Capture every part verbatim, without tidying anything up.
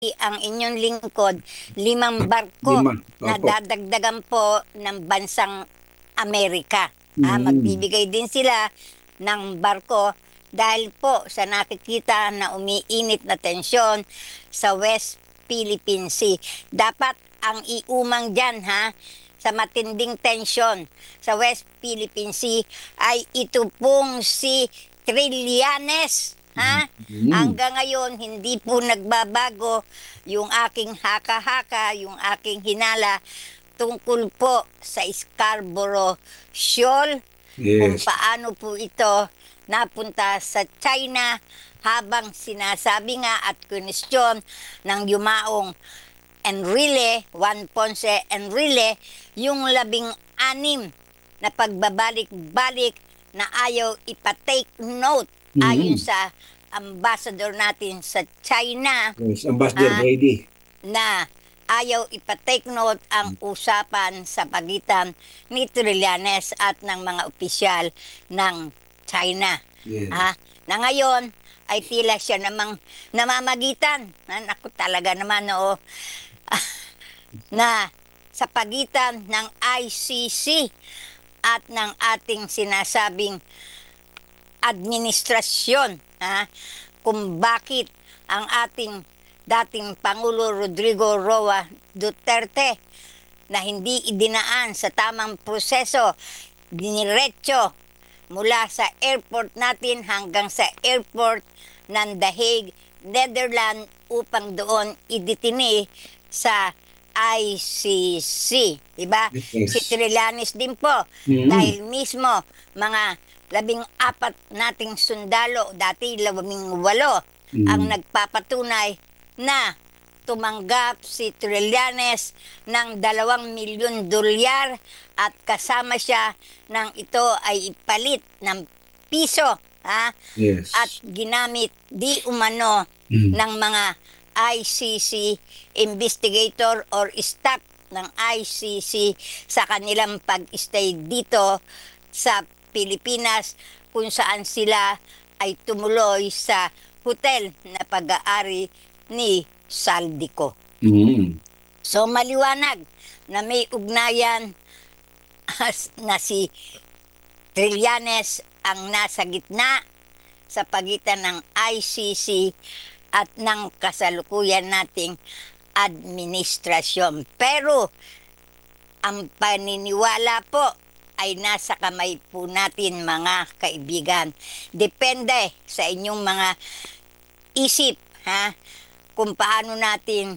ang inyong lingkod, limang barko Lima. na Opo. dadagdagan po ng bansang Amerika. Ah, Mm. magbibigay din sila ng barko dahil po sa nakikita na umiinit na tensyon sa West Philippine Sea. Dapat ang iumang dyan ha, sa matinding tensyon sa West Philippine Sea ay ito pong si Trillanes. Ha? Mm. Hanggang ngayon, hindi po nagbabago yung aking haka-haka, yung aking hinala tungkol po sa Scarborough Shoal, kung Yes. paano po ito napunta sa China habang sinasabi nga at kwestiyon ng yumaong Enrile, Juan Ponce Enrile, yung labing anim na pagbabalik-balik na ayaw ipatake note ayon Mm. sa ambassador natin sa China Yes. Ambassador ah, Brady. na ayaw ipatake note ang usapan sa pagitan ni Trillanes at ng mga opisyal ng China. Yes. Ah, na ngayon ay tila siya namang namamagitan. Ah, naku talaga naman oo. Na sa pagitan ng I C C at ng ating sinasabing administrasyon ha, kung bakit ang ating dating Pangulo Rodrigo Roa Duterte na hindi idinaan sa tamang proseso, diniretso mula sa airport natin hanggang sa airport ng The Hague, Netherlands upang doon iditini sa I C C. Diba? Yes. Si Trillanes din po Mm. dahil mismo mga labing apat nating sundalo, dati labing walo, Mm. ang nagpapatunay na tumanggap si Trillanes ng dalawang milyon dolyar at kasama siya ng ito ay ipalit ng piso ha? Yes. At ginamit di umano Mm. ng mga I C C investigator or staff ng I C C sa kanilang pag-stay dito sa Pilipinas kung saan sila ay tumuloy sa hotel na pag-aari ni Saldico. Mm. So maliwanag na may ugnayan na si Trillanes ang nasa gitna sa pagitan ng I C C at ng kasalukuyan nating administrasyon. Pero ang paniniwala po ay nasa kamay po natin mga kaibigan. Depende sa inyong mga isip ha, kung paano natin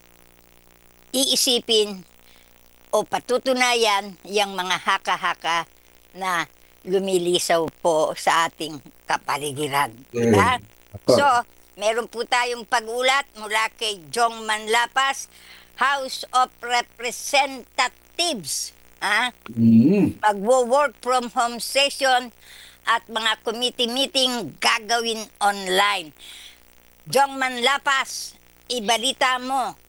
iisipin o patutunayan yung mga haka-haka na lumilisaw po sa ating kapaligiran. Yes. Diba? Ako. So, meron po tayong pag-ulat mula kay Jong Manlapas, House of Representatives. Ha? Mm. Magwo-work from home session at mga committee meeting gagawin online. Jong Manlapas, ibalita mo.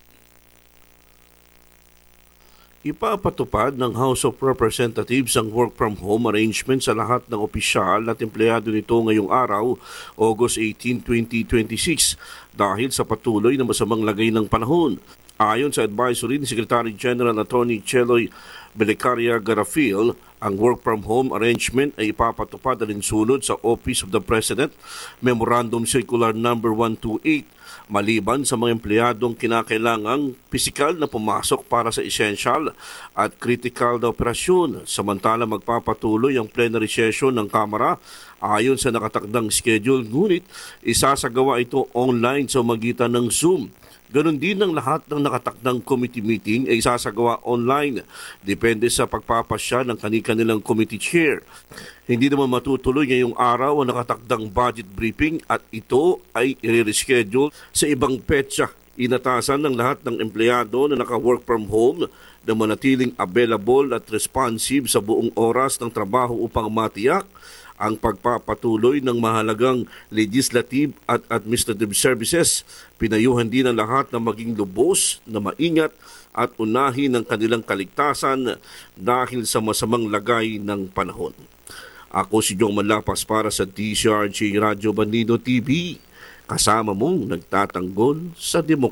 Ipapatupad ng House of Representatives ang work-from-home arrangement sa lahat ng opisyal at empleyado nito ngayong araw, August eighteenth, twenty twenty-six, dahil sa patuloy na masamang lagay ng panahon. Ayon sa advisory ni Secretary General Attorney Cheloy Belicaria Garafil, ang work-from-home arrangement ay ipapatupad alinsunod sa Office of the President Memorandum Circular number one twenty-eight, maliban sa mga empleyadong kinakailangang pisikal na pumasok para sa essential at critical na operasyon. Samantala magpapatuloy ang plenary session ng Kamara ayon sa nakatakdang schedule, ngunit isasagawa ito online sa magitan ng Zoom. Ganon din ang lahat ng nakatakdang committee meeting ay isasagawa online. Depende sa pagpapasya ng kani-kanilang committee chair. Hindi naman matutuloy ngayong araw ang nakatakdang budget briefing at ito ay i-reschedule sa ibang petsa. Inatasan ng lahat ng empleyado na naka-work from home na manatiling available at responsive sa buong oras ng trabaho upang matiyak ang pagpapatuloy ng mahalagang legislative at administrative services. Pinayuhan din ang lahat na maging lubos, na maingat at unahin ang kanilang kaligtasan dahil sa masamang lagay ng panahon. Ako si Jong Manlapas para sa D C R J Radio Bandido T V, kasama mong nagtatanggol sa demokrasya.